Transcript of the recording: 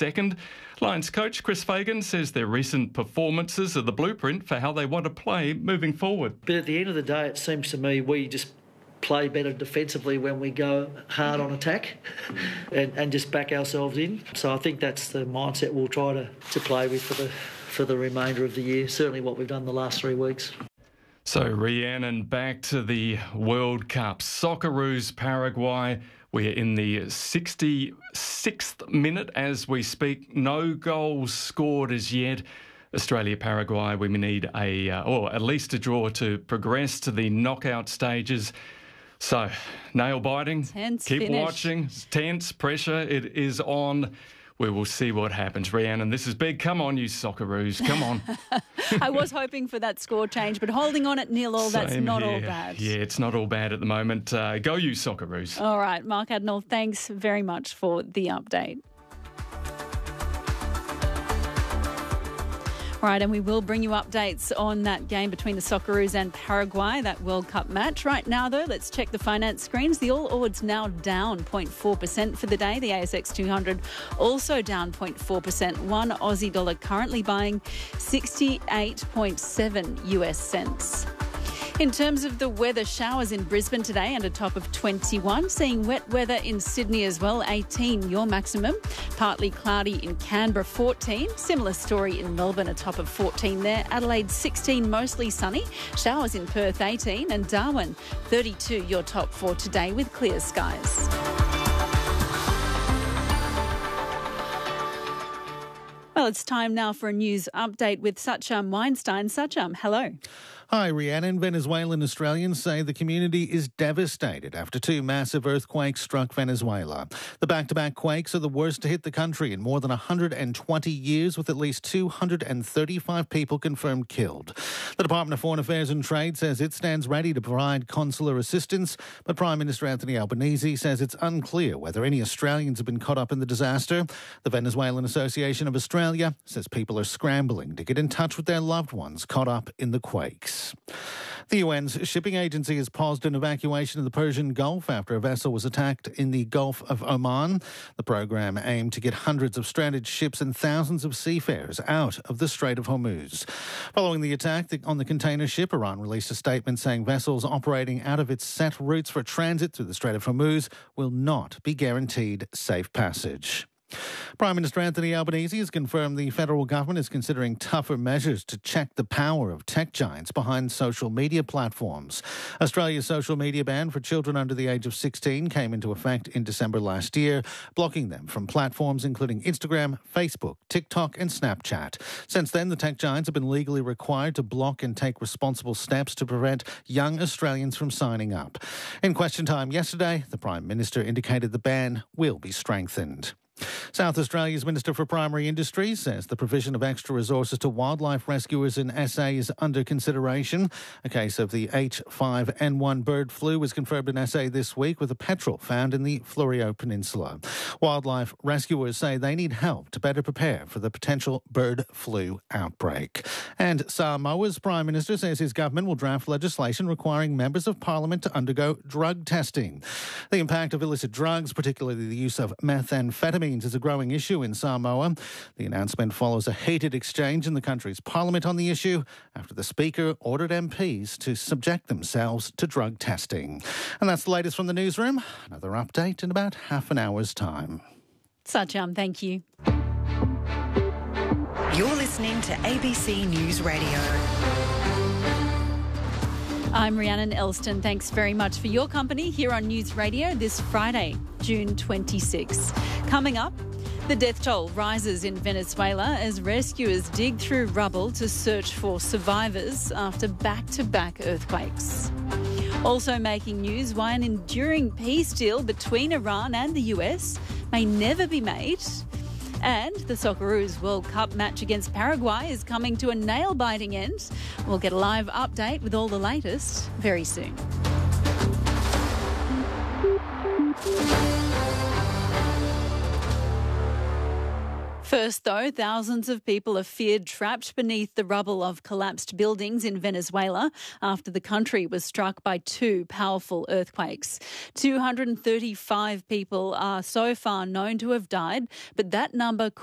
second. Lions coach Chris Fagan says their recent performances are the blueprint for how they want to play moving forward. But at the end of the day, it seems to me we just play better defensively when we go hard on attack and just back ourselves in. So I think that's the mindset we'll try to play with for the remainder of the year, certainly what we've done the last 3 weeks. So Rhiannon, back to the World Cup. Socceroos, Paraguay. We're in the 66th minute as we speak. No goals scored as yet. Australia, Paraguay, we need or at least a draw to progress to the knockout stages. So, nail-biting, tense keep finish. watching, tense, pressure, it is on. We will see what happens. Rhiannon, this is big. Come on, you Socceroos, come on. I was hoping for that score change, but holding on at 0-0, that's not all bad. Yeah, it's not all bad at the moment. Go you Socceroos. All right, Mark Adnall, thanks very much for the update. All right, and we will bring you updates on that game between the Socceroos and Paraguay, that World Cup match. Right now, though, let's check the finance screens. The All Ords now down 0.4% for the day. The ASX 200 also down 0.4%. One Aussie dollar currently buying 68.7 US cents. In terms of the weather, showers in Brisbane today and a top of 21. Seeing wet weather in Sydney as well, 18 your maximum. Partly cloudy in Canberra, 14. Similar story in Melbourne, a top of 14 there. Adelaide, 16, mostly sunny. Showers in Perth, 18. And Darwin, 32 your top for today with clear skies. Well, it's time now for a news update with Sacham Weinstein. Sacham, hello. Hi, Rhiannon. Venezuelan Australians say the community is devastated after 2 massive earthquakes struck Venezuela. The back-to-back quakes are the worst to hit the country in more than 120 years, with at least 235 people confirmed killed. The Department of Foreign Affairs and Trade says it stands ready to provide consular assistance, but Prime Minister Anthony Albanese says it's unclear whether any Australians have been caught up in the disaster. The Venezuelan Association of Australia says people are scrambling to get in touch with their loved ones caught up in the quakes. The UN's shipping agency has paused an evacuation of the Persian Gulf after a vessel was attacked in the Gulf of Oman. The program aimed to get hundreds of stranded ships and thousands of seafarers out of the Strait of Hormuz. Following the attack on the container ship, Iran released a statement saying vessels operating out of its set routes for transit through the Strait of Hormuz will not be guaranteed safe passage. Prime Minister Anthony Albanese has confirmed the federal government is considering tougher measures to check the power of tech giants behind social media platforms. Australia's social media ban for children under the age of 16 came into effect in December last year, blocking them from platforms including Instagram, Facebook, TikTok and Snapchat. Since then, the tech giants have been legally required to block and take responsible steps to prevent young Australians from signing up. In question time yesterday, the Prime Minister indicated the ban will be strengthened. South Australia's Minister for Primary Industries says the provision of extra resources to wildlife rescuers in SA is under consideration. A case of the H5N1 bird flu was confirmed in SA this week with a petrel found in the Florio Peninsula. Wildlife rescuers say they need help to better prepare for the potential bird flu outbreak. And Samoa's Prime Minister says his government will draft legislation requiring members of Parliament to undergo drug testing. The impact of illicit drugs, particularly the use of methamphetamine, is a growing issue in Samoa. The announcement follows a heated exchange in the country's parliament on the issue after the Speaker ordered MPs to subject themselves to drug testing. And that's the latest from the newsroom. Another update in about half an hour's time. Sacham, thank you. You're listening to ABC News Radio. I'm Rhiannon Elston. Thanks very much for your company here on News Radio this Friday, June 26. Coming up, the death toll rises in Venezuela as rescuers dig through rubble to search for survivors after back-to-back earthquakes. Also making news, why an enduring peace deal between Iran and the US may never be made. And the Socceroos World Cup match against Paraguay is coming to a nail-biting end. We'll get a live update with all the latest very soon. First, though, thousands of people are feared trapped beneath the rubble of collapsed buildings in Venezuela after the country was struck by 2 powerful earthquakes. 235 people are so far known to have died, but that number